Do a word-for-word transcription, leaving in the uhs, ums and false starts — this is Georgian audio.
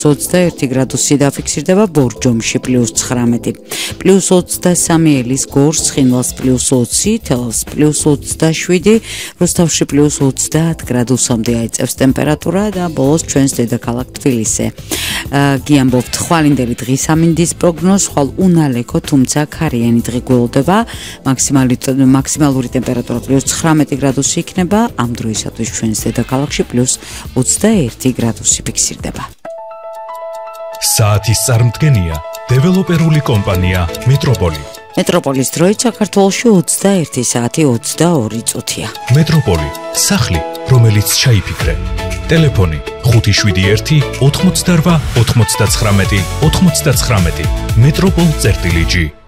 ოცდაერთი გრადუსი დაფიქსირდება ბორჯომში პლუს ცხრამეტი, პლუს ოცდასამი ელის გორს ცხინვალს პლუს ოცი, თელს პლუს ოცდაშვიდი, რუსთავში პლუს ოცდაათ გრადუსამდე აიწევს ტემპერატურა და ბოლოს ჩვენს დედაქალაქ თბილისზე. გიამბობთ ხვალინდელი დღის ამინდის პროგნოზს, ხვალ უნალეკო, თუმცა ქარიანი დღე გველოდება, მაქსიმალური ტემპერატურა პლუს ცხრამეტი გრადუსი იქნება, ამ დროისათვის ჩვენს დედაქალაქში პლუს ოცდაერთი გრადუსი ფიქსირდება. საათის წარმდგენია დეველოპერული კომპანია მეტროპოლი. მეტროპოლის დროით საქართველოში ოცდაერთი საათი ოცდაორი წუთია. მეტროპოლი, სახლი, რომელიც ჩაიფიქრე. ტელეფონი ხუთი შვიდი ერთი ოთხმოცდარვა ოთხმოცდაცხრამეტი ოთხმოცდაცხრამეტი. მეტროპოლ წერტილი ჯი.